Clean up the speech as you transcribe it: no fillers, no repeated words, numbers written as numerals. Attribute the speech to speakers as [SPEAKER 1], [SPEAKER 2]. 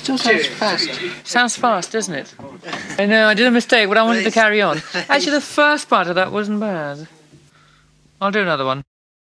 [SPEAKER 1] Still sounds fast.
[SPEAKER 2] Sounds fast, doesn't it? I know, I did a mistake, but I wanted to carry on. Actually, the first part of that wasn't bad. I'll do another one.